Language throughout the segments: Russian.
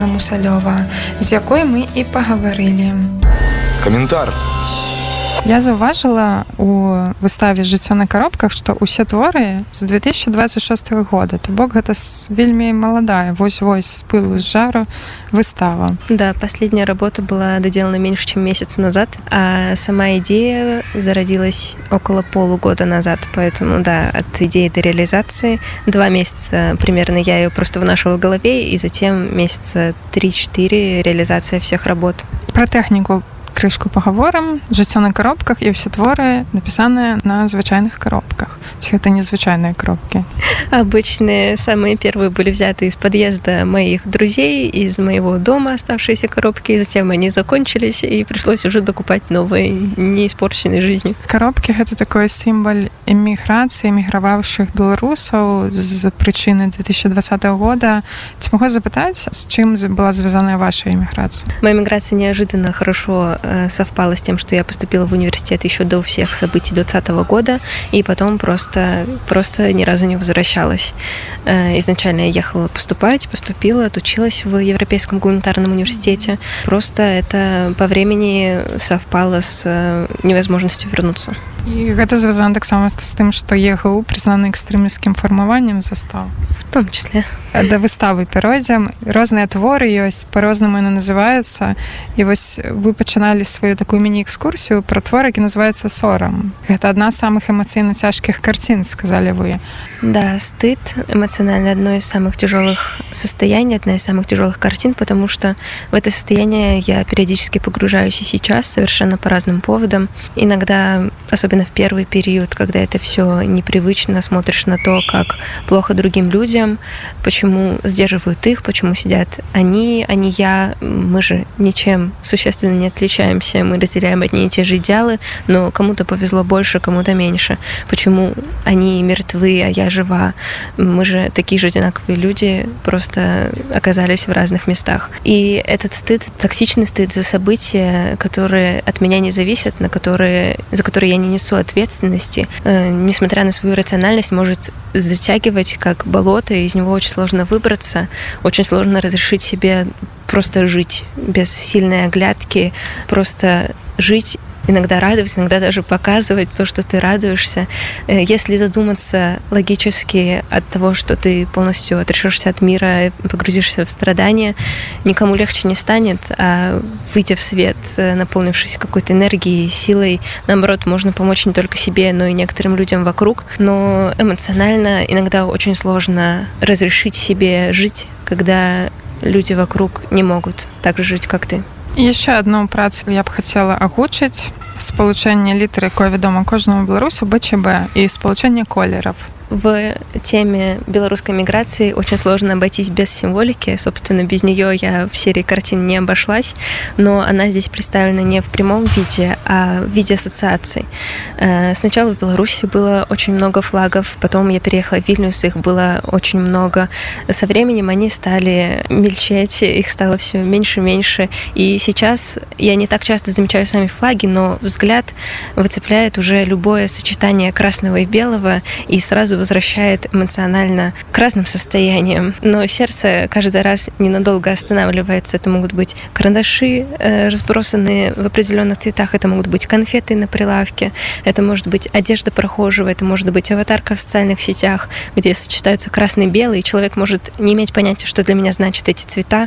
Мусалёва, з якой мы і пагаварылі. Каментар. Я заўважыла у выставе «Жыццё на коробках», што ўсе творы з 2026 года. То бок гэта вельмі маладая, вось-вось з пылу, з жару выстава. Да, последняя работа была доделана меньше, чем месяц назад, а сама идея зародилась около полугода назад, поэтому, да, от идеи до реализации 2 месяца примерно я ее просто вынашивала в голове, и затем месяца 3-4 реализация всех работ. Про тэхніку крышку паговорым. «Жыццё на коробках» і ўсе творы напісаныя на звычайных коробках. Ці гэта незвычайныя коробкі? Обычные, самые первые были взяты из подъезда моих друзей, из моего дома оставшиеся коробки, и затем они закончились, и пришлось уже докупать новые, не испорченные жизнью. Коробки — это такой символ эміграцыі, эміграваўшых беларусаў з прычыны 2020 года. Ці могу запытаць, с чым была звязаная ваша эміграцыя? Моя эмиграция неожиданно хорошо совпало с тем, что я поступила в университет еще до всех событий 2020 года, и потом просто ни разу не возвращалась. Изначально я ехала поступать, поступила, отучилась в Европейском гуманитарном университете. Просто это по времени совпало с невозможностью вернуться. І гэта звязана таксама з тым, што ЕГУ прызнаны экстрэмісцкім фармаваннем застаў. В том числе. Да выставы перайдзем. Розныя творы ёсць, па-рознаму яны называюцца. І вось вы пачыналі сваю такую міні-экскурсію пра твор, які называецца «Сорам». Гэта адна з самых эмацыйна цяжкіх карцін, сказали вы. Да, стыд эмоционально одно из самых тяжелых состояний, одна из самых тяжелых картин, потому что в это состояние я периодически погружаюсь и сейчас совершенно по разным поводам. Иногда, особенно в первый период, когда это все непривычно, смотришь на то, как плохо другим людям, почему сдерживают их, почему сидят они, а не я. Мы же ничем существенно не отличаемся, мы разделяем одни и те же идеалы, но кому-то повезло больше, кому-то меньше. Почему они мертвы, а я жива? Мы же такие же одинаковые люди, просто оказались в разных местах. И этот стыд, токсичный стыд за события, которые от меня не зависят, за которые я не несу ответственности, несмотря на свою рациональность, может затягивать как болото, и из него очень сложно выбраться, очень сложно разрешить себе просто жить без сильной оглядки, просто жить, иногда радоваться, иногда даже показывать то, что ты радуешься. Если задуматься логически от того, что ты полностью отрешешься от мира, погрузишься в страдания, никому легче не станет, а выйдя в свет, наполнившись какой-то энергией, силой, наоборот, можно помочь не только себе, но и некоторым людям вокруг. Но эмоционально иногда очень сложно разрешить себе жить, когда люди вокруг не могут так же жить, как ты. Яшчэ адну працу я б хацела агучыць. Спалучэнне літар, якое вядома кожнаму беларусу, БЧБ, і спалучэнне колераў. В теме белорусской миграции очень сложно обойтись без символики. Собственно, без нее я в серии картин не обошлась, но она здесь представлена не в прямом виде, а в виде ассоциаций. Сначала в Беларуси было очень много флагов, потом я переехала в Вильнюс, их было очень много. Со временем они стали мельчеть, их стало все меньше и меньше. И сейчас я не так часто замечаю сами флаги, но взгляд выцепляет уже любое сочетание красного и белого, и сразу возвращает эмоционально к разным состояниям. Но сердце каждый раз ненадолго останавливается. Это могут быть карандаши, разбросанные в определенных цветах, это могут быть конфеты на прилавке, это может быть одежда прохожего, это может быть аватарка в социальных сетях, где сочетаются красный и белый, и человек может не иметь понятия, что для меня значат эти цвета,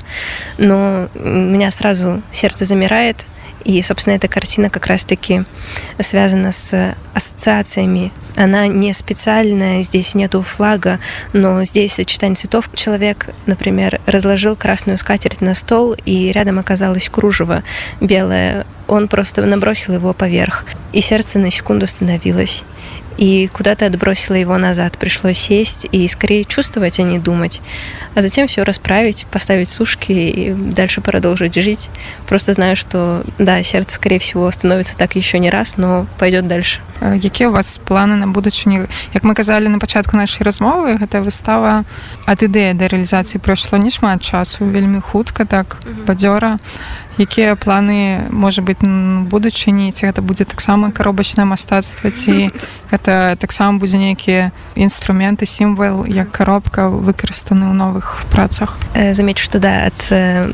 но у меня сразу сердце замирает. И, собственно, эта картина как раз-таки связана с ассоциациями. Она не специальная, здесь нету флага, но здесь сочетание цветов. Человек, например, разложил красную скатерть на стол, и рядом оказалось кружево белое. Он просто набросил его поверх, и сердце на секунду остановилось. И куда-то отбросила его назад. Пришлось сесть и скорее чувствовать, а не думать. А затем все расправить, поставить сушки и дальше продолжить жить. Просто знаю, что, да, сердце, скорее всего, становится так еще не раз, но пойдет дальше. Які у вас планы на будучыню? Як мы казалі на пачатку нашай размовы, гэта выстава ад ідэі да рэалізацыі прайшло не шмат часу, вельмі хутка, так, бадзёра. якія планы можа быць будучыні, ці гэта будзе таксама каробачнае мастацтва, ці гэта таксама будзе нейкія інструменты, сімвал, як коробка выкарыстаны ў новых працах? Замечу, что да, от